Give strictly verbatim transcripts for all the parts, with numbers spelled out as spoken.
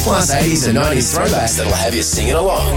plus eighties and nineties throwbacks that'll have you singing along.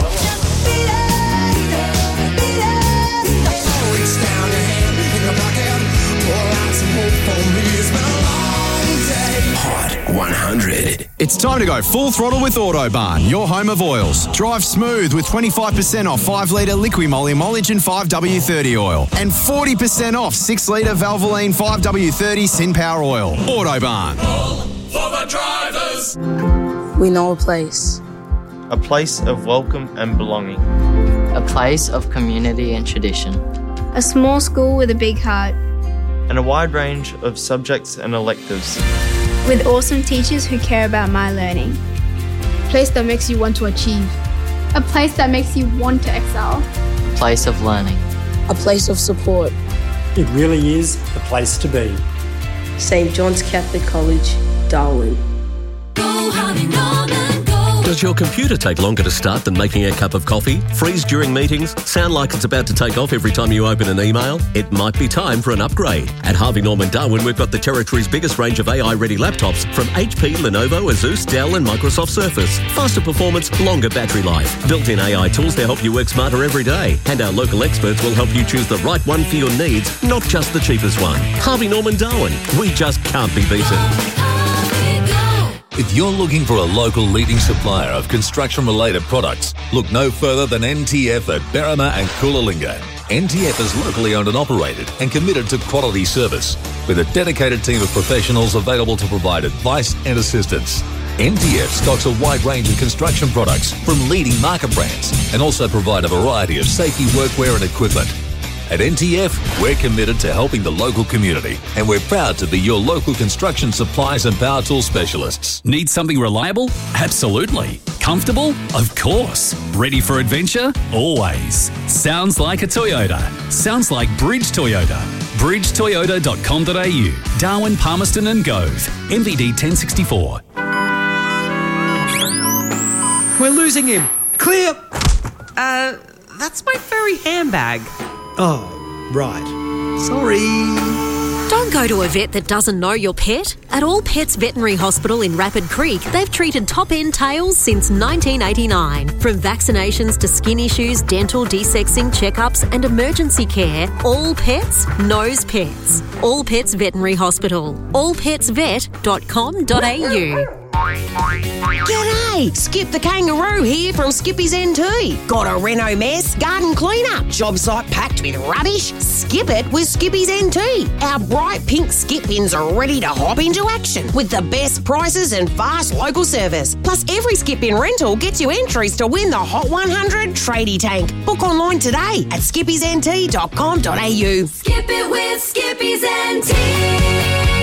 Hot one hundred. It's time to go full throttle with Autobarn, your home of oils. Drive smooth with twenty-five percent off five litre Liqui-Moly Emulsion five W thirty oil and forty percent off six litre Valvoline five W thirty Sin Power oil. Autobarn. All for the drivers. We know a place. A place of welcome and belonging. A place of community and tradition. A small school with a big heart. And a wide range of subjects and electives. With awesome teachers who care about my learning. A place that makes you want to achieve. A place that makes you want to excel. A place of learning. A place of support. It really is the place to be. Saint John's Catholic College, Darwin. Go Harvey Norman, go. Does your computer take longer to start than making a cup of coffee? Freeze during meetings? Sound like it's about to take off every time you open an email? It might be time for an upgrade. At Harvey Norman Darwin, we've got the territory's biggest range of A I-ready laptops from H P, Lenovo, Asus, Dell and Microsoft Surface. Faster performance, longer battery life. Built-in A I tools to help you work smarter every day. And our local experts will help you choose the right one for your needs, not just the cheapest one. Harvey Norman Darwin. We just can't be beaten. If you're looking for a local leading supplier of construction-related products, look no further than N T F at Berrima and Coolangatta. N T F is locally owned and operated and committed to quality service, with a dedicated team of professionals available to provide advice and assistance. N T F stocks a wide range of construction products from leading market brands and also provide a variety of safety workwear and equipment. At N T F, we're committed to helping the local community, and we're proud to be your local construction supplies and power tool specialists. Need something reliable? Absolutely. Comfortable? Of course. Ready for adventure? Always. Sounds like a Toyota. Sounds like Bridge Toyota. bridge toyota dot com dot a u. Darwin, Palmerston and Gove. M V D ten sixty-four. We're losing him. Clear. Uh, that's my furry handbag. Oh, right. Sorry. Don't go to a vet that doesn't know your pet. At All Pets Veterinary Hospital in Rapid Creek, they've treated top-end tails since nineteen eighty-nine. From vaccinations to skin issues, dental, desexing, checkups and emergency care, All Pets knows pets. All Pets Veterinary Hospital. all pets vet dot com dot a u. G'day! Skip the Kangaroo here from Skippy's N T. Got a reno mess? Garden cleanup? Job site packed with rubbish? Skip it with Skippy's N T. Our bright pink skip bins are ready to hop into action with the best prices and fast local service. Plus, every skip bin rental gets you entries to win the Hot one hundred Tradie Tank. Book online today at skippys n t dot com dot a u. Skip it with Skippy's N T.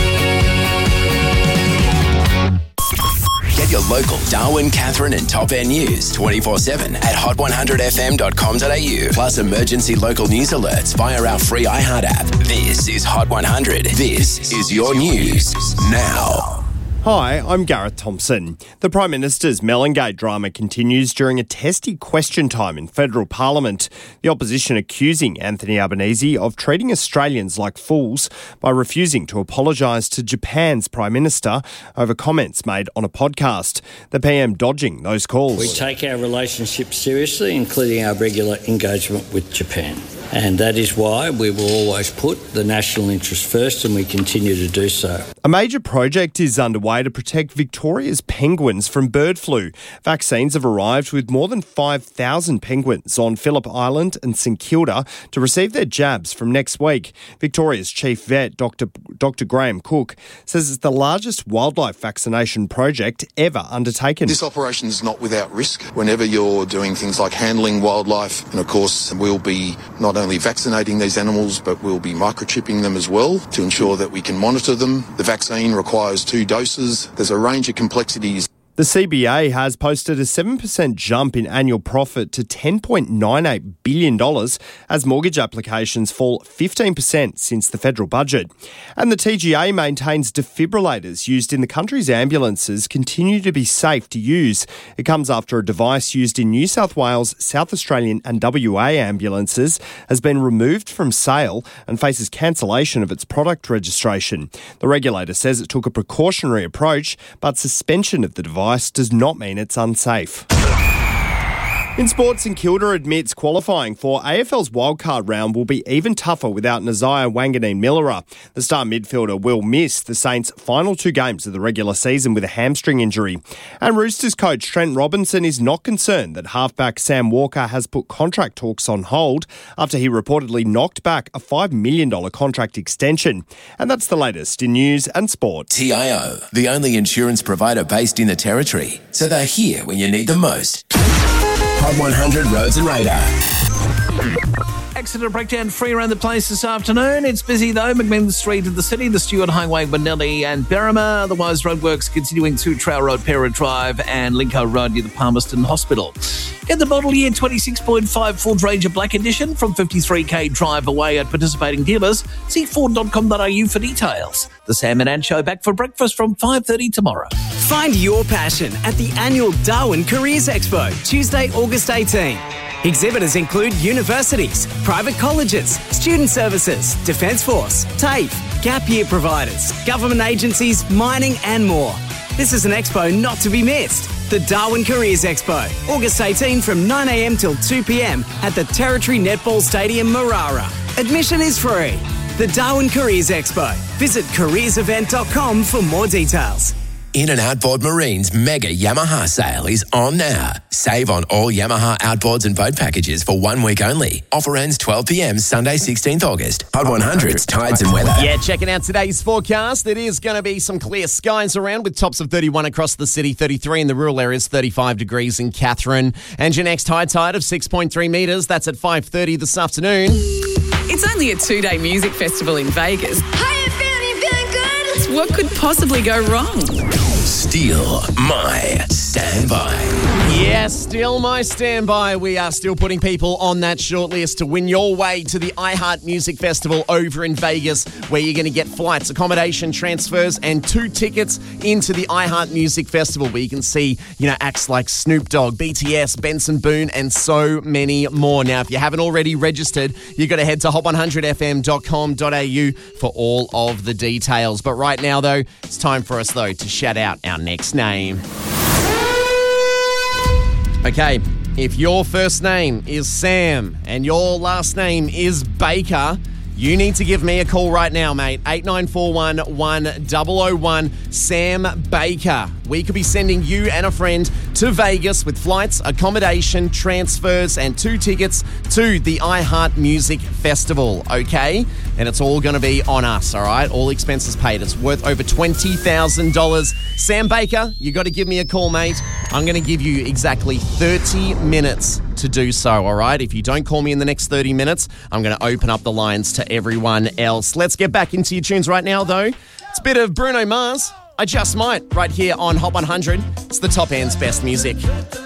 Get your local Darwin, Catherine and Top End news twenty-four seven at hot one hundred f m dot com dot a u. Plus emergency local news alerts via our free iHeart app. This is Hot one hundred. This is your news now. Hi, I'm Gareth Thompson. The Prime Minister's Melangate drama continues during a testy question time in federal parliament. The opposition accusing Anthony Albanese of treating Australians like fools by refusing to apologise to Japan's Prime Minister over comments made on a podcast. The P M dodging those calls. We take our relationship seriously, including our regular engagement with Japan. And that is why we will always put the national interest first, and we continue to do so. A major project is underway to protect Victoria's penguins from bird flu. Vaccines have arrived with more than five thousand penguins on Phillip Island and St Kilda to receive their jabs from next week. Victoria's chief vet, Doctor Doctor Graham Cook, says it's the largest wildlife vaccination project ever undertaken. This operation is not without risk. Whenever you're doing things like handling wildlife, and of course we'll be not only vaccinating these animals, but we'll be microchipping them as well to ensure that we can monitor them. The vaccine requires two doses. There's a range of complexities. The C B A has posted a seven percent jump in annual profit to ten point nine eight billion dollars as mortgage applications fall fifteen percent since the federal budget. And the T G A maintains defibrillators used in the country's ambulances continue to be safe to use. It comes after a device used in New South Wales, South Australian and W A ambulances has been removed from sale and faces cancellation of its product registration. The regulator says it took a precautionary approach, but suspension of the device advice does not mean it's unsafe. In sports, St Kilda admits qualifying for A F L's wildcard round will be even tougher without Nazaya Wanganeen-Millera. The star midfielder will miss the Saints' final two games of the regular season with a hamstring injury. And Roosters coach Trent Robinson is not concerned that halfback Sam Walker has put contract talks on hold after he reportedly knocked back a five million dollars contract extension. And that's the latest in news and sport. T I O, the only insurance provider based in the Territory, so they're here when you need them most. Hot one hundred Roads and Radar. Accident breakdown free around the place this afternoon. It's busy though. McMillan Street of the city, the Stewart Highway, Benelli and Berrima. Otherwise, roadworks continuing to Trail Road, Pera Drive and Lincoln Road near the Palmerston Hospital. Get the model year twenty-six point five Ford Ranger Black Edition from fifty-three k drive away at participating dealers. See ford dot com dot a u for details. The Sam and Ann Show back for breakfast from five thirty tomorrow. Find your passion at the annual Darwin Careers Expo, Tuesday, August eighteenth. Exhibitors include universities, private colleges, student services, Defence Force, TAFE, gap year providers, government agencies, mining and more. This is an expo not to be missed. The Darwin Careers Expo, August eighteenth from nine a m till two p m at the Territory Netball Stadium, Marara. Admission is free. The Darwin Careers Expo. Visit careers event dot com for more details. In and Outboard Marine's mega Yamaha sale is on now. Save on all Yamaha outboards and boat packages for one week only. Offer ends twelve p m Sunday, sixteenth August. Hot one hundred's tides and weather. Yeah, checking out today's forecast. It is going to be some clear skies around with tops of thirty-one across the city, thirty-three in the rural areas, thirty-five degrees in Katherine. And your next high tide of six point three metres. That's at five thirty this afternoon. It's only a two-day music festival in Vegas. Hiya, fam, you feeling good? What could possibly go wrong? Steal my standby. Yes, still my standby. We are still putting people on that shortlist to win your way to the iHeart Music Festival over in Vegas, where you're going to get flights, accommodation, transfers, and two tickets into the iHeart Music Festival, where you can see, you know, acts like Snoop Dogg, B T S, Benson Boone, and so many more. Now, if you haven't already registered, you've got to head to hot one hundred f m dot com dot a u for all of the details. But right now, though, it's time for us, though, to shout out our next name. Okay, if your first name is Sam and your last name is Baker, you need to give me a call right now, mate. eight nine four one, one zero zero one. Sam Baker. We could be sending you and a friend to Vegas with flights, accommodation, transfers, and two tickets to the iHeart Music Festival, okay? And it's all going to be on us, all right? All expenses paid. It's worth over twenty thousand dollars. Sam Baker, you got to give me a call, mate. I'm going to give you exactly thirty minutes to do so, all right? If you don't call me in the next thirty minutes, I'm going to open up the lines to everyone else. Let's get back into your tunes right now, though. It's a bit of Bruno Mars. I Just Might, right here on Hot one hundred. It's the top end's best music.